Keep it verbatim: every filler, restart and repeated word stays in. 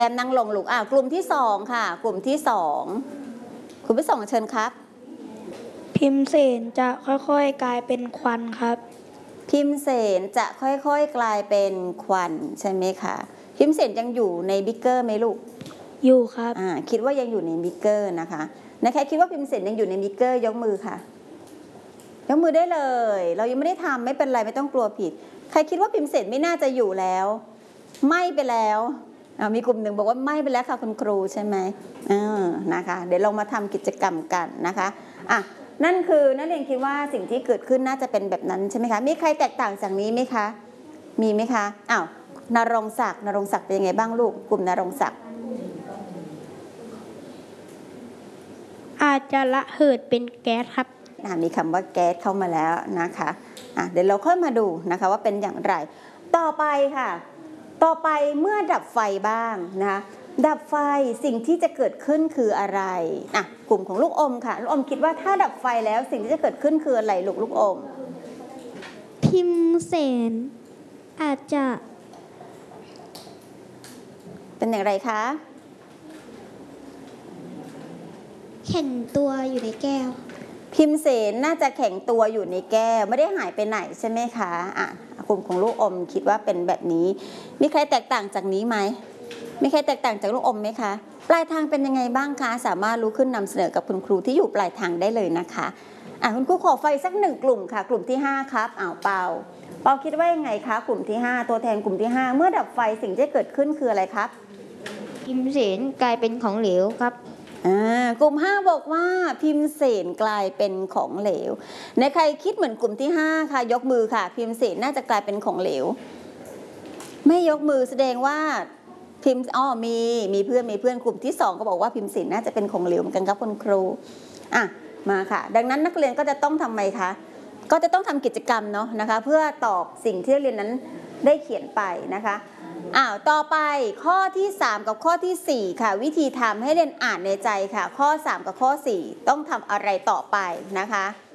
แอมนั่งลงลูกอ่ะกลุ่มที่สองค่ะกลุ่มที่สองคุณผู้ส่งเชิญครับพิมเสนจะค่อยๆกลายเป็นควันครับพิมเสนจะค่อยๆกลายเป็นควันใช่ไหมคะพิมเสนยังอยู่ในบิ๊กเกอร์ไหมลูกอยู่ครับอ่าคิดว่ายังอยู่ในบิ๊กเกอร์นะคะนะใครคิดว่าพิมเสนยังอยู่ในบิ๊กเกอร์ยกมือค่ะยกมือได้เลยเรายังไม่ได้ทำไม่เป็นไรไม่ต้องกลัวผิดใครคิดว่าพิมเสนไม่น่าจะอยู่แล้วไม่ไปแล้วมีกลุ่มหนึ่งบอกว่าไม่ไปแล้วค่ะคุณครูใช่ไหมเออนะคะเดี๋ยวเรามาทำกิจกรรมกันนะคะอ่ะนั่นคือนักเรียนคิดว่าสิ่งที่เกิดขึ้นน่าจะเป็นแบบนั้นใช่ไหมคะมีใครแตกต่างจากนี้ไหมคะมีไหมคะอ้าวนรงศักดิ์นรงศักดิ์เป็นยังไงบ้างลูกกลุ่มนรงศักดิ์อาจจะระเหิดเป็นแก๊สครับมีคำว่าแก๊สเข้ามาแล้วนะคะอ่ะเดี๋ยวเราค่อยมาดูนะคะว่าเป็นอย่างไรต่อไปค่ะต่อไปเมื่อดับไฟบ้างนะคะดับไฟสิ่งที่จะเกิดขึ้นคืออะไรอ่ะกลุ่มของลูกอมค่ะลูกอมคิดว่าถ้าดับไฟแล้วสิ่งที่จะเกิดขึ้นคืออะไรลูกลูกอมพิมเสนอาจจะเป็นอย่างไรคะแข็งตัวอยู่ในแก้วพิมเสนน่าจะแข็งตัวอยู่ในแก้วไม่ได้หายไปไหนใช่ไหมคะอ่ะกลุ่มของลูกอมคิดว่าเป็นแบบนี้มีใครแตกต่างจากนี้ไหมมีใครแตกต่างจากลูกอมไหมคะปลายทางเป็นยังไงบ้างคะสามารถลุกขึ้นนำเสนอกับคุณครูที่อยู่ปลายทางได้เลยนะคะอ่ะคุณครูขอไฟสักหนึ่งกลุ่มค่ะกลุ่มที่ห้าครับอ้าวเปาเปาคิดว่ายังไงคะกลุ่มที่ห้าตัวแทนกลุ่มที่ห้าเมื่อดับไฟสิ่งที่เกิดขึ้นคืออะไรครับพิมเสนกลายเป็นของเหลวครับอ่ากลุ่มห้าบอกว่าพิมเสนกลายเป็นของเหลวในใครคิดเหมือนกลุ่มที่ห้าค่ะยกมือค่ะพิมเสนน่าจะกลายเป็นของเหลวไม่ยกมือแสดงว่าพิมอ๋อมีมีเพื่อนมีเพื่อนกลุ่มที่สองก็บอกว่าพิมเสนน่าจะเป็นของเหลวเหมือนกันครับคุณครูอ่ะมาค่ะดังนั้นนักเรียนก็จะต้องทำไมคะก็จะต้องทำกิจกรรมเนาะนะคะเพื่อตอบสิ่งที่นักเรียนนั้นได้เขียนไปนะคะอ้าวต่อไปข้อที่สามกับข้อที่สี่ค่ะวิธีทำให้เรียนอ่านในใจค่ะข้อสามกับข้อสี่ต้องทำอะไรต่อไปนะคะ